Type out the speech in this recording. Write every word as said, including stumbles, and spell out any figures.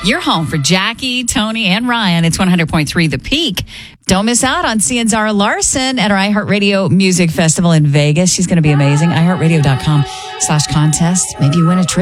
You're home for Jackie, Tony, and Ryan. It's one hundred point three The Peak. Don't miss out on seeing Zara Larson at our iHeartRadio Music Festival in Vegas. She's going to be amazing. iHeartRadio.com slash contest. Maybe you win a trip.